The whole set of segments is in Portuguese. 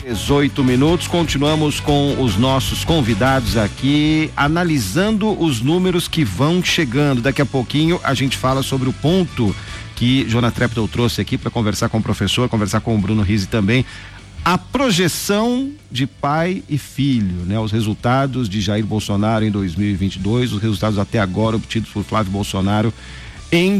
18 minutos, continuamos com os nossos convidados aqui, analisando os números que vão chegando. Daqui a pouquinho a gente fala sobre o ponto que Joana Treptow trouxe aqui para conversar com o professor, conversar com o Bruno Rizzi também. A projeção de pai e filho, né? Os resultados de Jair Bolsonaro em 2022, os resultados até agora obtidos por Flávio Bolsonaro em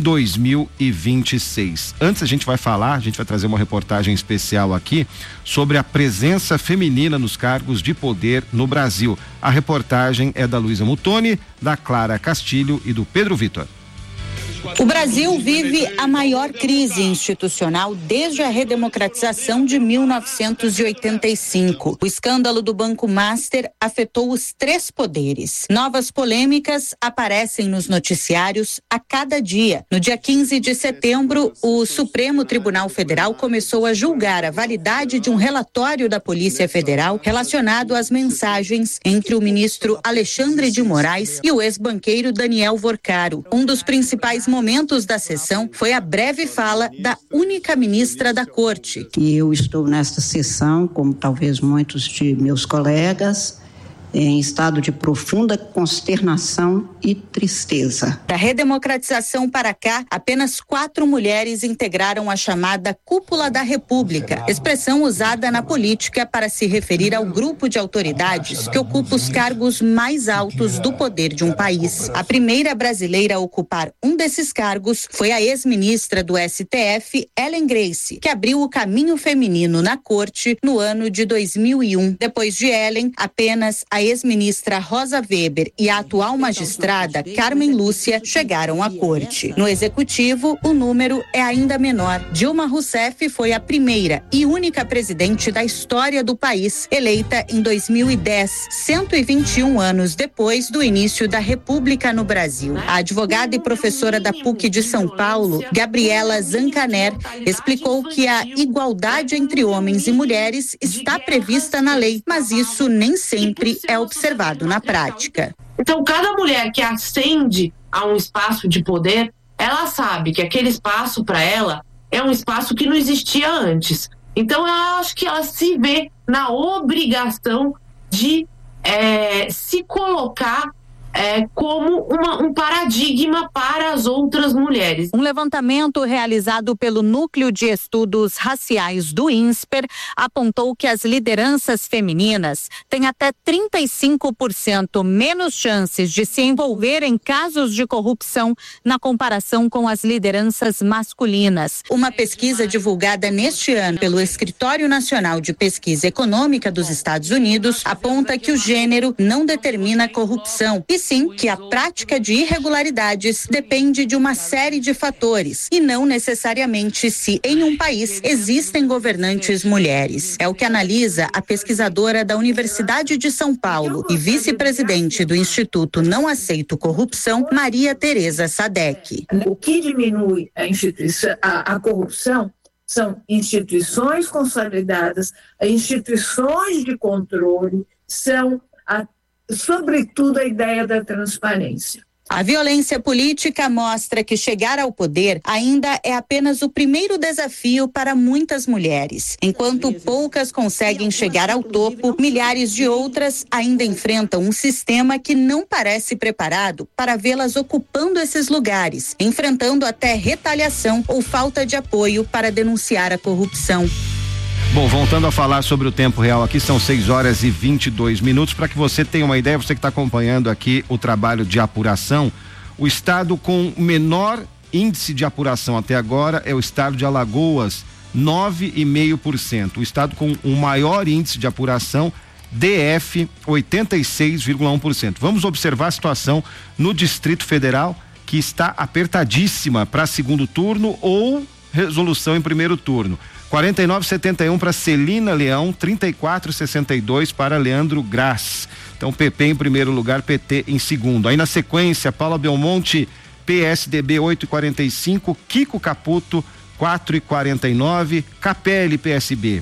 2026. Antes a gente vai trazer uma reportagem especial aqui sobre a presença feminina nos cargos de poder no Brasil. A reportagem é da Luísa Mutoni, da Clara Castilho e do Pedro Vitor. O Brasil vive a maior crise institucional desde a redemocratização de 1985. O escândalo do Banco Master afetou os 3 poderes. Novas polêmicas aparecem nos noticiários a cada dia. No dia 15 de setembro, o Supremo Tribunal Federal começou a julgar a validade de um relatório da Polícia Federal relacionado às mensagens entre o ministro Alexandre de Moraes e o ex-banqueiro Daniel Vorcaro. Um dos principais momentos da sessão foi a breve fala da única ministra da Corte. E eu estou nesta sessão, como talvez muitos de meus colegas, em estado de profunda consternação e tristeza. Da redemocratização para cá, apenas 4 mulheres integraram a chamada Cúpula da República, expressão usada na política para se referir ao grupo de autoridades que ocupa os cargos mais altos do poder de um país. A primeira brasileira a ocupar um desses cargos foi a ex-ministra do STF, Ellen Grace, que abriu o caminho feminino na corte no ano de 2001. Depois de Ellen, apenas a ex-ministra Rosa Weber e a atual magistrada Carmen Lúcia chegaram à corte. No executivo, o número é ainda menor. Dilma Rousseff foi a primeira e única presidente da história do país, eleita em 2010, 121 anos depois do início da República no Brasil. A advogada e professora da PUC de São Paulo, Gabriela Zancaner, explicou que a igualdade entre homens e mulheres está prevista na lei, mas isso nem sempre é observado na prática. Então, cada mulher que ascende a um espaço de poder, ela sabe que aquele espaço para ela é um espaço que não existia antes. Então, eu acho que ela se vê na obrigação de se colocar como um paradigma para as outras mulheres. Um levantamento realizado pelo Núcleo de Estudos Raciais do INSPER apontou que as lideranças femininas têm até 35% menos chances de se envolver em casos de corrupção na comparação com as lideranças masculinas. Uma pesquisa divulgada neste ano pelo Escritório Nacional de Pesquisa Econômica dos Estados Unidos aponta que o gênero não determina a corrupção, e sim que a prática de irregularidades depende de uma série de fatores e não necessariamente se em um país existem governantes mulheres. É o que analisa a pesquisadora da Universidade de São Paulo e vice-presidente do Instituto Não Aceito Corrupção, Maria Tereza Sadek. O que diminui a corrupção são instituições consolidadas, instituições de controle, são sobretudo a ideia da transparência. A violência política mostra que chegar ao poder ainda é apenas o primeiro desafio para muitas mulheres. Enquanto poucas conseguem chegar ao topo, milhares de outras ainda enfrentam um sistema que não parece preparado para vê-las ocupando esses lugares, enfrentando até retaliação ou falta de apoio para denunciar a corrupção. Bom, voltando a falar sobre o tempo real aqui, são 6h22. Para que você tenha uma ideia, você que está acompanhando aqui o trabalho de apuração, o estado com menor índice de apuração até agora é o estado de Alagoas, 9,5%. O estado com o maior índice de apuração, DF, 86,1%. Vamos observar a situação no Distrito Federal, que está apertadíssima para segundo turno ou resolução em primeiro turno. 49,71 para Celina Leão, 34,62 para Leandro Graz. Então, PP em primeiro lugar, PT em segundo. Aí na sequência, Paula Belmonte, PSDB 8,45, Kiko Caputo 4,49, Capelli PSB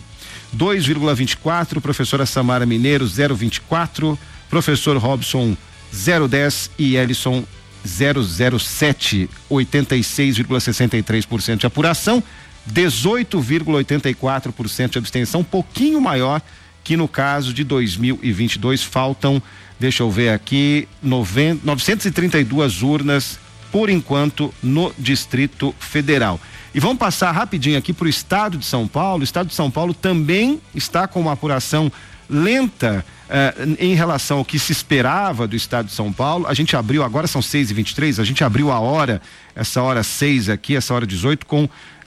2,24, professora Samara Mineiro 0,24, professor Robson 0,10 e Ellison 007, 86,63% de apuração. 18,84% de abstenção, um pouquinho maior que no caso de 2022. Faltam, deixa eu ver aqui, 932 urnas por enquanto no Distrito Federal. E vamos passar rapidinho aqui para o estado de São Paulo. O estado de São Paulo também está com uma apuração lenta em relação ao que se esperava do estado de São Paulo. A gente abriu, agora são 6h23, a gente abriu a hora, essa hora 6 aqui, essa hora 18, com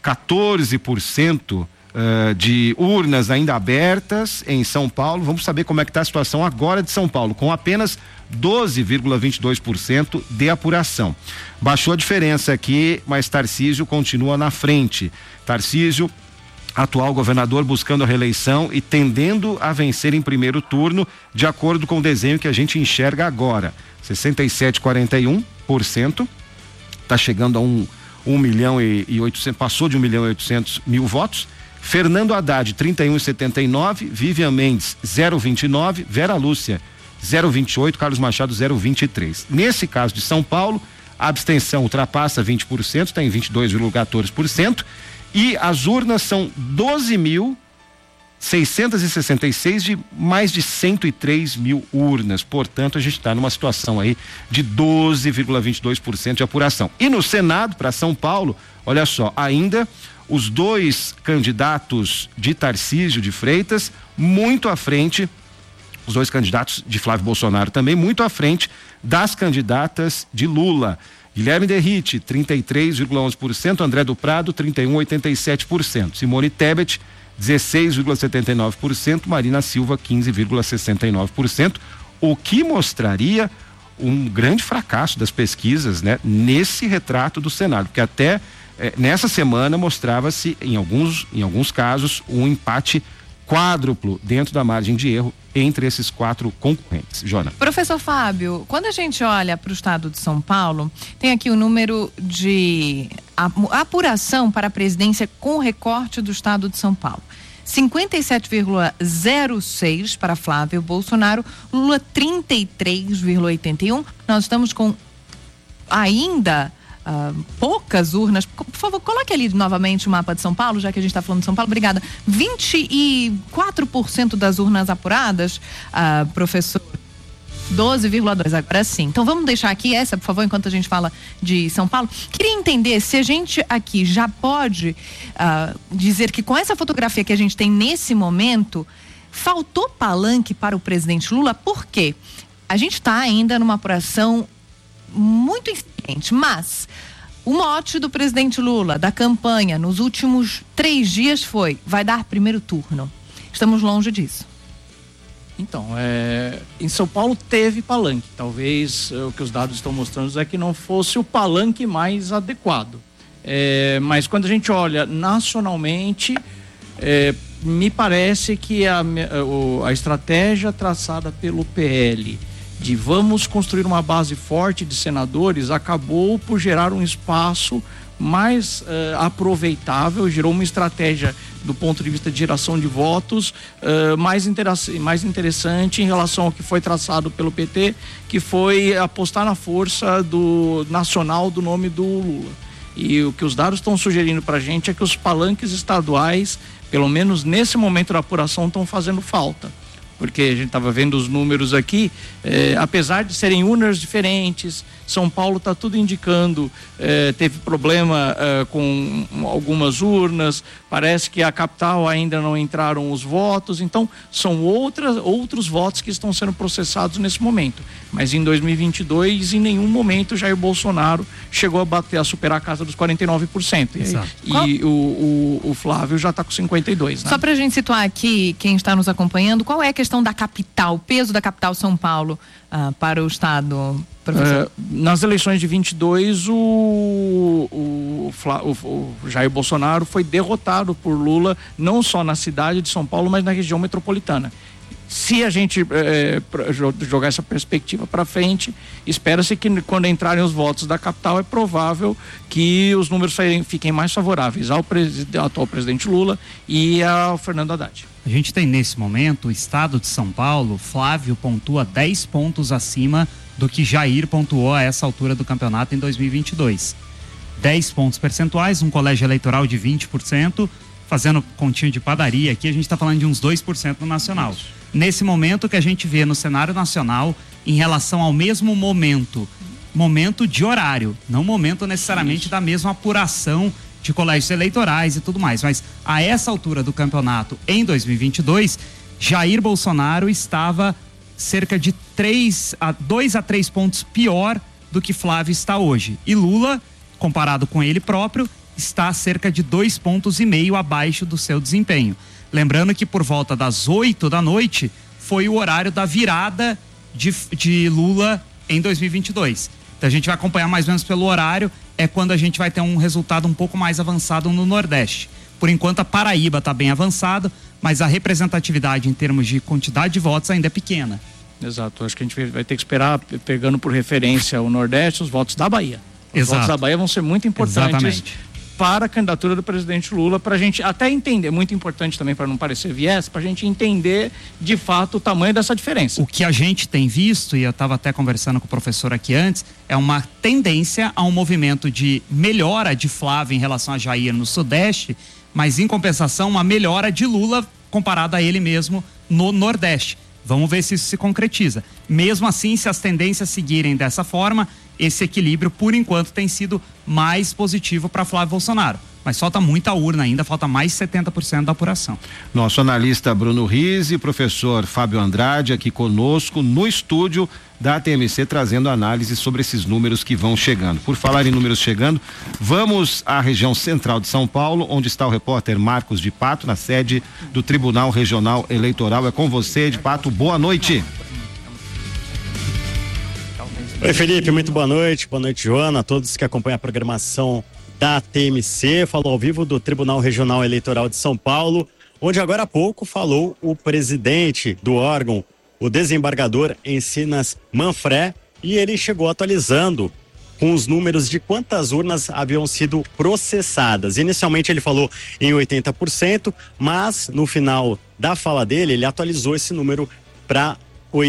14% de urnas ainda abertas em São Paulo. Vamos saber como é que está a situação agora de São Paulo, com apenas 12,22% de apuração. Baixou a diferença aqui, mas Tarcísio continua na frente. Tarcísio, atual governador, buscando a reeleição e tendendo a vencer em primeiro turno, de acordo com o desenho que a gente enxerga agora. 67,41%, está chegando a 1 milhão e 800, passou de 1 milhão e 800 mil votos. Fernando Haddad, 31,79%, Vivian Mendes, 0,29%, Vera Lúcia, 0,28%, Carlos Machado, 0,23%. Nesse caso de São Paulo, a abstenção ultrapassa 20%, está em 22,14%, e as urnas são 12.666 de mais de 103 mil urnas. Portanto, a gente está numa situação aí de 12,22% de apuração. E no Senado, para São Paulo, olha só, ainda os dois candidatos de Tarcísio de Freitas, muito à frente, os dois candidatos de Flávio Bolsonaro também, muito à frente das candidatas de Lula. Guilherme Derrite, 33,11%, André do Prado, 31,87%, Simone Tebet, 16,79%, Marina Silva, 15,69%, o que mostraria um grande fracasso das pesquisas, né, nesse retrato do Senado, porque até nessa semana mostrava-se, em alguns casos, um empate quádruplo dentro da margem de erro entre esses quatro concorrentes. Jona. Professor Fábio, quando a gente olha para o estado de São Paulo, tem aqui o número de apuração para a presidência com recorte do estado de São Paulo. 57,06 para Flávio Bolsonaro, Lula 33,81. Nós estamos com ainda poucas urnas. Por favor, coloque ali novamente o mapa de São Paulo, já que a gente está falando de São Paulo. Obrigada. 24% das urnas apuradas, professor. 12,2, agora sim. Então vamos deixar aqui essa, por favor, enquanto a gente fala de São Paulo. Queria entender se a gente aqui já pode dizer que com essa fotografia que a gente tem nesse momento, faltou palanque para o presidente Lula. Por quê? A gente está ainda numa apuração muito incipiente, mas o mote do presidente Lula, da campanha, nos últimos 3 dias foi: vai dar primeiro turno. Estamos longe disso. Então, em São Paulo teve palanque. Talvez o que os dados estão mostrando é que não fosse o palanque mais adequado. Mas quando a gente olha nacionalmente, me parece que a estratégia traçada pelo PL de vamos construir uma base forte de senadores acabou por gerar um espaço mais aproveitável, gerou uma estratégia do ponto de vista de geração de votos mais interessante em relação ao que foi traçado pelo PT, que foi apostar na força nacional do nome do Lula. E o que os dados estão sugerindo pra gente é que os palanques estaduais, pelo menos nesse momento da apuração, estão fazendo falta. Porque a gente estava vendo os números aqui, apesar de serem urnas diferentes, São Paulo está tudo indicando, teve problema com algumas urnas, parece que a capital ainda não entraram os votos, então são outros votos que estão sendo processados nesse momento. Mas em 2022, em nenhum momento Jair Bolsonaro chegou a superar a casa dos 49%. Exato. E o Flávio já está com 52%. Né? Só para a gente situar aqui quem está nos acompanhando, qual é a questão da capital, o peso da capital São Paulo para o estado, professor? Nas eleições de 22, o Jair Bolsonaro foi derrotado por Lula, não só na cidade de São Paulo, mas na região metropolitana. Se a gente jogar essa perspectiva para frente, espera-se que quando entrarem os votos da capital, é provável que os números fiquem mais favoráveis ao atual presidente Lula e ao Fernando Haddad. A gente tem nesse momento o estado de São Paulo, Flávio pontua 10 pontos acima do que Jair pontuou a essa altura do campeonato em 2022. 10 pontos percentuais, um colégio eleitoral de 20%, fazendo continho de padaria aqui, a gente está falando de uns 2% no nacional. Isso. Nesse momento que a gente vê no cenário nacional, em relação ao mesmo momento de horário, não momento necessariamente da mesma apuração de colégios eleitorais e tudo mais, mas a essa altura do campeonato, em 2022, Jair Bolsonaro estava cerca de 2 a 3 pontos pior do que Flávio está hoje. E Lula, comparado com ele próprio, está cerca de 2,5 pontos abaixo do seu desempenho. Lembrando que por volta das 8 da noite foi o horário da virada de Lula em 2022. Então a gente vai acompanhar mais ou menos pelo horário, é quando a gente vai ter um resultado um pouco mais avançado no Nordeste. Por enquanto a Paraíba está bem avançado, mas a representatividade em termos de quantidade de votos ainda é pequena. Exato, acho que a gente vai ter que esperar, pegando por referência o Nordeste, os votos da Bahia. Os votos da Bahia vão ser muito importantes. Exatamente. Para a candidatura do presidente Lula, para a gente até entender, muito importante também para não parecer viés, para a gente entender de fato o tamanho dessa diferença. O que a gente tem visto, e eu estava até conversando com o professor aqui antes, é uma tendência a um movimento de melhora de Flávio em relação a Jair no Sudeste, mas em compensação uma melhora de Lula comparado a ele mesmo no Nordeste. Vamos ver se isso se concretiza. Mesmo assim, se as tendências seguirem dessa forma, esse equilíbrio, por enquanto, tem sido mais positivo para Flávio Bolsonaro. Mas falta muita urna ainda, falta mais 70% da apuração. Nosso analista Bruno Rizzi, professor Fábio Andrade aqui conosco no estúdio da TMC, trazendo análise sobre esses números que vão chegando. Por falar em números chegando, vamos à região central de São Paulo, onde está o repórter Marcos de Pato, na sede do Tribunal Regional Eleitoral. É com você, de Pato. Boa noite. Oi, Felipe, muito boa noite, Joana, a todos que acompanham a programação da TMC. Falou ao vivo do Tribunal Regional Eleitoral de São Paulo, onde agora há pouco falou o presidente do órgão, o desembargador Encinas Manfré, e ele chegou atualizando com os números de quantas urnas haviam sido processadas. Inicialmente ele falou em 80%, mas no final da fala dele, ele atualizou esse número para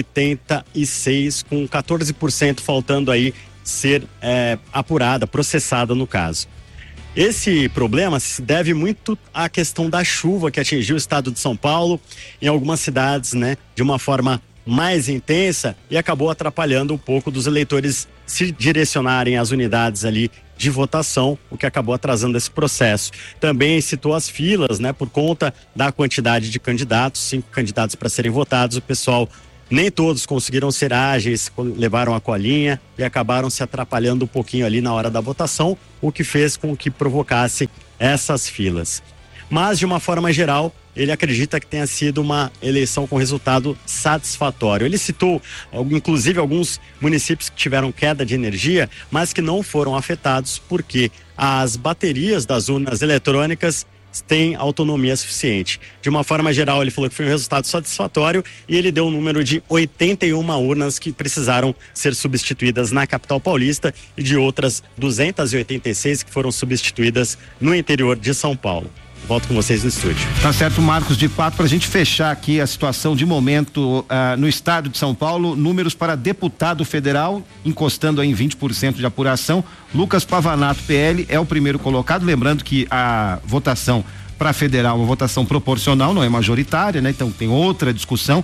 86, com 14% faltando aí ser apurada, processada no caso. Esse problema se deve muito à questão da chuva que atingiu o estado de São Paulo, em algumas cidades, né, de uma forma mais intensa, e acabou atrapalhando um pouco dos eleitores se direcionarem às unidades ali de votação, o que acabou atrasando esse processo. Também citou as filas, né, por conta da quantidade de candidatos, 5 candidatos para serem votados, o pessoal nem todos conseguiram ser ágeis, levaram a colinha e acabaram se atrapalhando um pouquinho ali na hora da votação, o que fez com que provocasse essas filas. Mas, de uma forma geral, ele acredita que tenha sido uma eleição com resultado satisfatório. Ele citou, inclusive, alguns municípios que tiveram queda de energia, mas que não foram afetados porque as baterias das urnas eletrônicas tem autonomia suficiente. De uma forma geral, ele falou que foi um resultado satisfatório e ele deu um número de 81 urnas que precisaram ser substituídas na capital paulista e de outras 286 que foram substituídas no interior de São Paulo. Volto com vocês no estúdio. Tá certo, Marcos de Pato, para a gente fechar aqui a situação de momento no estado de São Paulo, números para deputado federal, encostando aí em 20% de apuração. Lucas Pavanato, PL, é o primeiro colocado, lembrando que a votação para federal é uma votação proporcional, não é majoritária, né? Então tem outra discussão.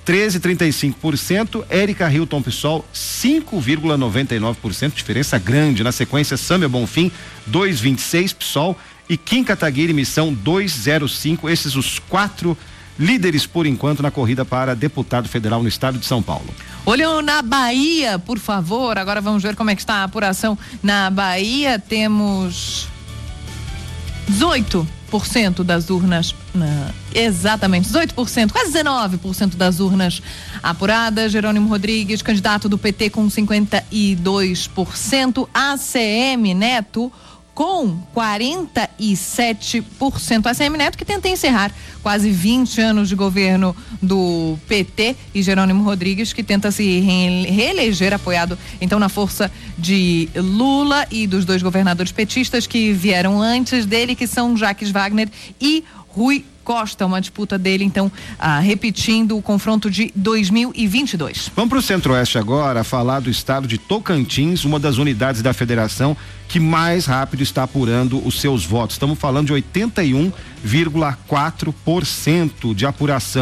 13,35%, Érica Hilton PSOL 5,99%, diferença grande. Na sequência, Sâmia Bonfim 2,26%, PSOL, e Kim Kataguiri Missão 2,05%. Esses os 4 líderes por enquanto na corrida para deputado federal no estado de São Paulo. Olhando na Bahia, por favor, agora vamos ver como é que está a apuração na Bahia. Temos 18% das urnas, exatamente 18%, quase 19% das urnas apuradas. Jerônimo Rodrigues, candidato do PT, com 52%, ACM Neto com 47%. ACM Neto, que tenta encerrar quase 20 anos de governo do PT, e Jerônimo Rodrigues, que tenta se reeleger, apoiado então na força de Lula e dos 2 governadores petistas que vieram antes dele, que são Jacques Wagner e Rui Costa, uma disputa dele, então, repetindo o confronto de 2022. Vamos para o Centro-Oeste agora, falar do estado de Tocantins, uma das unidades da federação que mais rápido está apurando os seus votos. Estamos falando de 81,4% de apuração.